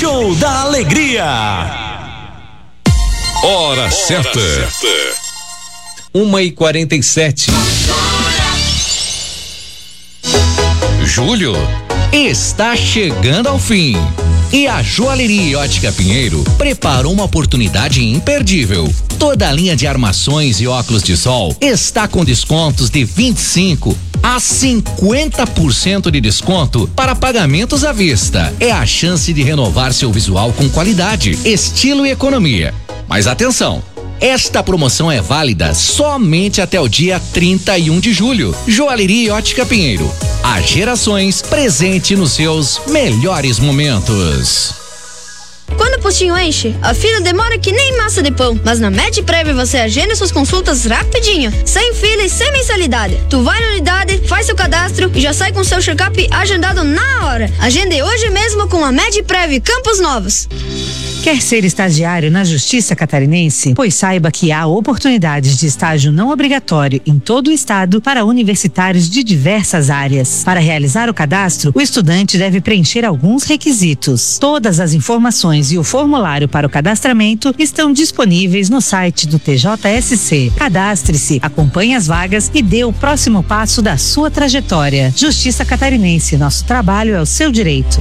Show da Alegria. Hora certa. 1h47. Julho está chegando ao fim. E a Joalheria Ótica Pinheiro preparou uma oportunidade imperdível. Toda a linha de armações e óculos de sol está com descontos de 25% a 50% de desconto para pagamentos à vista. É a chance de renovar seu visual com qualidade, estilo e economia. Mas atenção! Esta promoção é válida somente até o dia 31 de julho. Joalheria Ótica Pinheiro. Há gerações presente nos seus melhores momentos. Quando o postinho enche, a fila demora que nem massa de pão. Mas na MedPrev você agenda suas consultas rapidinho, sem fila e sem mensalidade. Tu vai na unidade, faz seu cadastro e já sai com seu check-up agendado na hora. Agende hoje mesmo com a MedPrev Campos Novos. Quer ser estagiário na Justiça Catarinense? Pois saiba que há oportunidades de estágio não obrigatório em todo o estado para universitários de diversas áreas. Para realizar o cadastro, o estudante deve preencher alguns requisitos. Todas as informações e o formulário para o cadastramento estão disponíveis no site do TJSC. Cadastre-se, acompanhe as vagas e dê o próximo passo da sua trajetória. Justiça Catarinense, nosso trabalho é o seu direito.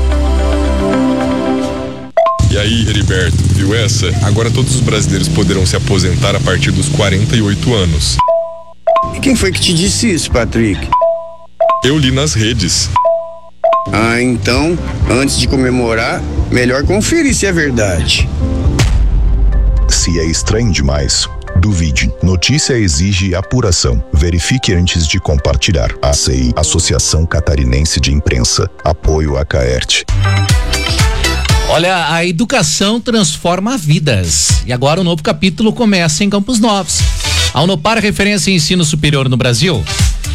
E aí, Heriberto, viu essa? Agora todos os brasileiros poderão se aposentar a partir dos 48 anos. E quem foi que te disse isso, Patrick? Eu li nas redes. Ah, então, antes de comemorar, melhor conferir se é verdade. Se é estranho demais, duvide. Notícia exige apuração. Verifique antes de compartilhar. ACI, Associação Catarinense de Imprensa. Apoio a Caerte. Olha, a educação transforma vidas. E agora um novo capítulo começa em Campos Novos. A Unopar, referência em ensino superior no Brasil,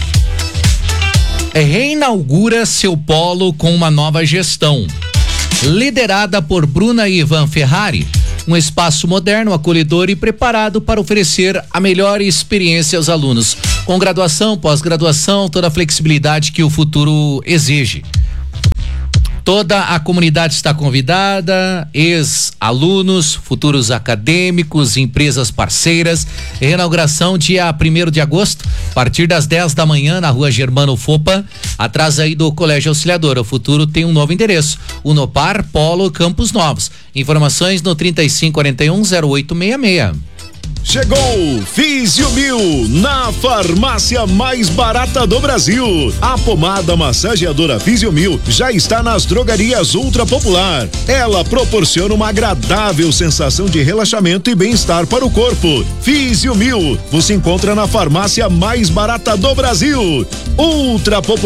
reinaugura seu polo com uma nova gestão. Liderada por Bruna e Ivan Ferrari, um espaço moderno, acolhedor e preparado para oferecer a melhor experiência aos alunos. Com graduação, pós-graduação, toda a flexibilidade que o futuro exige. Toda a comunidade está convidada, ex-alunos, futuros acadêmicos, empresas parceiras. Reinauguração dia 1º de agosto, a partir das 10 da manhã, na Rua Germano Fopa, atrás aí do Colégio Auxiliador. O futuro tem um novo endereço, Unopar Polo Campos Novos. Informações no 3541-0866. Chegou Fisiomil, na farmácia mais barata do Brasil. A pomada massageadora Fisiomil já está nas drogarias Ultra Popular. Ela proporciona uma agradável sensação de relaxamento e bem-estar para o corpo. Fisiomil, você encontra na farmácia mais barata do Brasil. Ultra Popular.